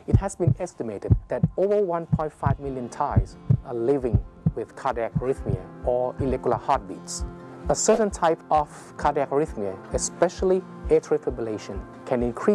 It has been estimated that over 1.5 million Thais are living with cardiac arrhythmia or irregular heartbeats. A certain type of cardiac arrhythmia, especially atrial fibrillation, can increase